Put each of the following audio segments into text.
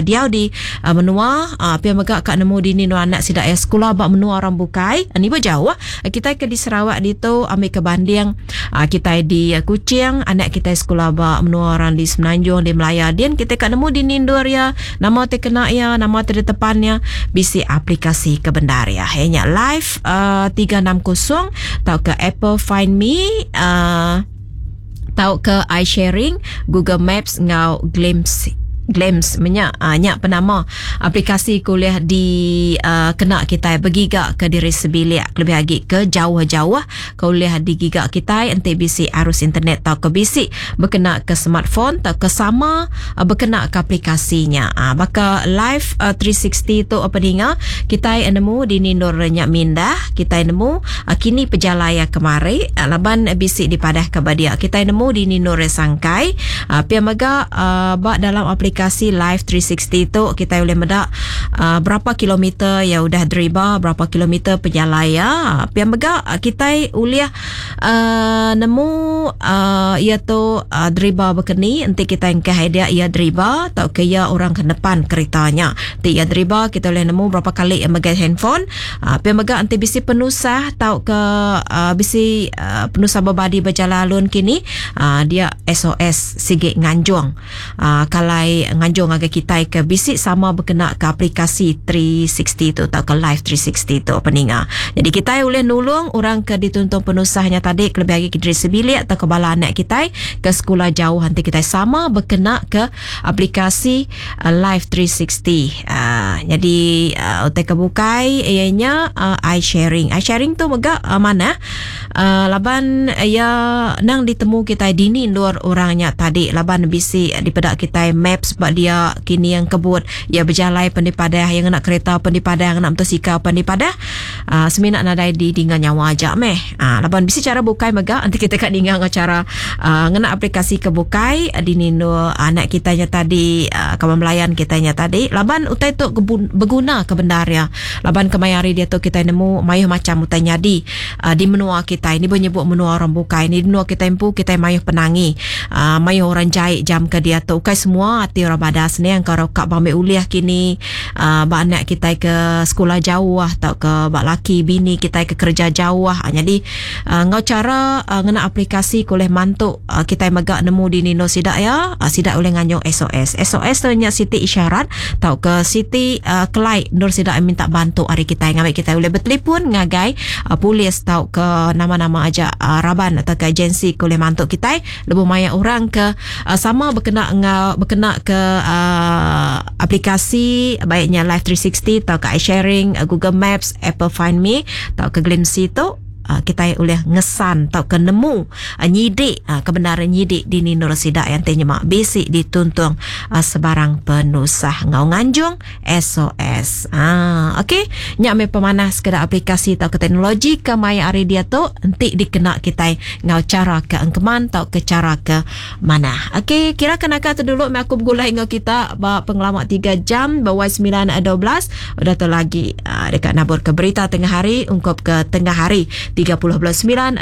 diau di menua pia megak kat nemu di ni anak sidak ya sekolah bak menua orang bukai ni berjauh kita ke di Sarawak di tu ambil ke Banding kita di Kuching anak kita sekolah bak menua orang di Semenanjung di Melaya dan kita kat nemu di Nindur ya nama te kena ya nama te depannya bisi aplikasi ke bendar ya hanya live 360 tau ke Apple Find Me tau ke iSharing Google Maps ngau Glimpse nyak penama aplikasi kuliah di kena kita bergigak ke diri sebilik lebih lagi ke jauh-jauh kuliah di gigak kita ente bisi arus internet tau ke bisi berkena ke smartphone tau ke sama berkena ke aplikasinya maka live 360 tu apa dinga kita nemu di Nindur nyak mindah kita nemu kini pejalaya kemari laban bisi dipadah ke badia kita nemu di Nindur Sangkai pia mega bak dalam aplikasi Live 360 tu kita boleh medak berapa kilometer ya udah deriba berapa kilometer penjalaya pia mega kita uliah nemu ia tu deriba berkeni nanti kita engkau idea ia deriba atau ke ia orang ke depan keretanya nanti ia deriba kita boleh nemu berapa kali yang megang handphone pia mega nanti bisi penusah tau ke bisi penusah berbadi berjalan kini dia SOS sigit nganjung kalai nganjung agak kita ke bisi sama berkena ke aplikasi 360 tu atau ke live 360 tu peninga. Jadi kita boleh nolong orang ke dituntun penusahnya tadi lebih lagi ke diri sebilik atau ke bala anak kita ke sekolah jauh nanti kita sama berkena ke aplikasi live 360. Jadi utai kebukai ianya iSharing tu megak mana laban ya nang ditemu kita dini luar orangnya tadi laban bisi dipedak kita maps sebab dia kini yang kebut ya berjalai pendipadah yang nak kereta pendipadah yang nak motosikal pendipadah seminat nadai di dengan nyawa ajak meh laban bisi cara bukai megak nanti kita kat dengan cara ngena aplikasi ke bukai di Nindo anak kitanya tadi kawan melayan kitanya tadi laban utai tu berguna ke bendar ya laban kemayari dia tu kita nemu mayuh macam utai nyadi di menua kita ini menyebut menua orang bukai ni menua kita empu kita mayuh penangi mayuh orang jahit jam ke dia tu kai semua hati orang badas ni yang kalau kak bambil uliah kini bak anak kita ke sekolah jauh atau ke bak laki bini kita ke kerja jauh jadi ngau cara ngena aplikasi koleh mantuk kita megak nemu di Nino sidak ya sidak oleh nganyong SOS tu nya siti isyarat tau ke siti kelai nur sidak minta bantu hari kita ngambil kita boleh bertelefon ngagai polis tau ke nama-nama aja raban atau ke agensi koleh mantuk kita lebih banyak orang ke sama berkena ke aplikasi baiknya Live 360 atau ke iSharing Google Maps Apple Find Me atau ke Glimpse tu kita boleh ngesan atau ke nemu nyidik kebenaran nyidik di Ninur Sidak yang tenyemak basic dituntun sebarang penusah ngau nganjung SOS okey nyak me pemanas ke aplikasi atau ke teknologi ke maya ari dia tu nanti dikena kita ngau cara ke engkeman atau ke cara ke mana okey kira kenaka tu dulu me aku bergulai ngau kita pengalaman 3 jam bawah 9:12 udah tu lagi dekat nabur ke berita tengah hari ungkap ke tengah hari 30/9/2026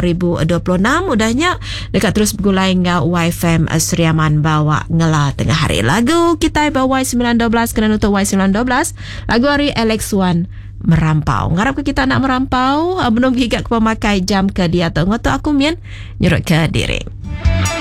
udahnya dekat terus bergulai ngau YFM Seriaman bawa ngela tengah hari lagu kita bawa 9:12 kena nutup Y9:12 lagu hari Alex One merampau ngarap ke kita nak merampau belum gigak ke pemakai jam ke dia tu ngoto aku mien nyurut ke diri